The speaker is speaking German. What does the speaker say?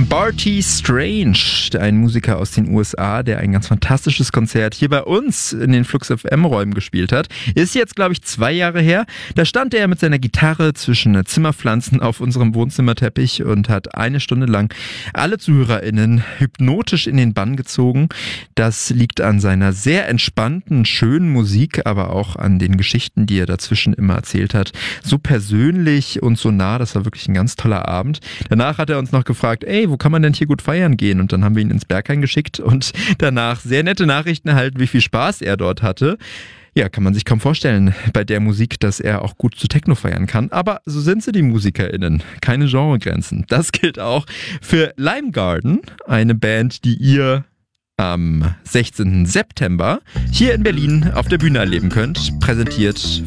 Barty Strange, ein Musiker aus den USA, der ein ganz fantastisches Konzert hier bei uns in den Flux FM-Räumen gespielt hat. Ist jetzt, glaube ich, 2 Jahre her. Da stand er mit seiner Gitarre zwischen Zimmerpflanzen auf unserem Wohnzimmerteppich und hat 1 Stunde lang alle ZuhörerInnen hypnotisch in den Bann gezogen. Das liegt an seiner sehr entspannten, schönen Musik, aber auch an den Geschichten, die er dazwischen immer erzählt hat. So persönlich und so nah, das war wirklich ein ganz toller Abend. Danach hat er uns noch gefragt, ey, wo kann man denn hier gut feiern gehen? Und dann haben wir ihn ins Berghain geschickt und danach sehr nette Nachrichten erhalten, wie viel Spaß er dort hatte. Ja, kann man sich kaum vorstellen bei der Musik, dass er auch gut zu Techno feiern kann. Aber so sind sie, die MusikerInnen. Keine Genregrenzen. Das gilt auch für Lime Garden, eine Band, die ihr am 16. September hier in Berlin auf der Bühne erleben könnt. Präsentiert